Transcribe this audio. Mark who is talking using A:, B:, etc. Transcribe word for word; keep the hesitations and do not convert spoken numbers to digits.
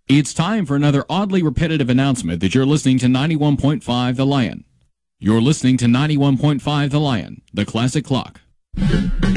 A: It's time for another oddly repetitive announcement that you're listening to ninety-one point five The Lion. You're listening to ninety-one point five The Lion, the classic clock.